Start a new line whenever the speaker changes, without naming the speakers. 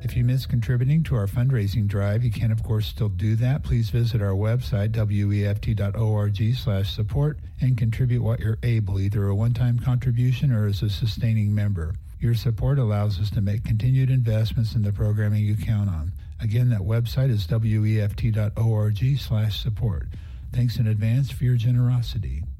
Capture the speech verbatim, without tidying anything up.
If you miss contributing to our fundraising drive, you can, of course, still do that. Please visit our website, W E F T dot org slash support, and contribute what you're able, either a one-time contribution or as a sustaining member. Your support allows us to make continued investments in the programming you count on. Again, that website is W E F T dot org slash support. Thanks in advance for your generosity.